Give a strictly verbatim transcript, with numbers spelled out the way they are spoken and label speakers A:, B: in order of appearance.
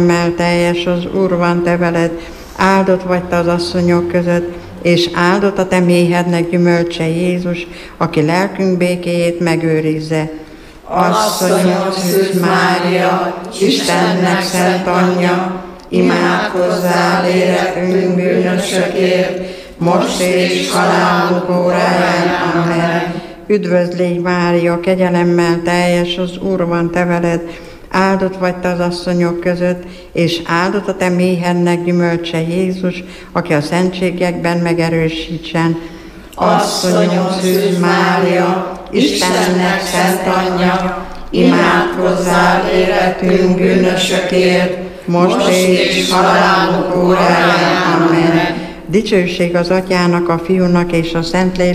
A: Mert teljes az Úr van te veled, áldott vagy te az asszonyok között, és áldott a te méhednek gyümölcse Jézus, aki lelkünk békéjét megőrizze. Asszonyom, Szűz Mária, Istennek szent anyja, imádkozzál életünk bűnösökért, most és halálunk óráján. Amen. Üdvözl légy Mária, kegyelemmel teljes az Úr van te veled, áldott vagy te az asszonyok között, és áldott a te méhednek gyümölcse Jézus, aki a szentségekben megerősítsen.
B: Asszonyom, Szűz Mária, Istennek szent anyja, imádkozzál életünk bűnösökért, most és halálunk óráján. Amen.
A: Dicsőség az Atyának, a Fiúnak és a Szentléleknek,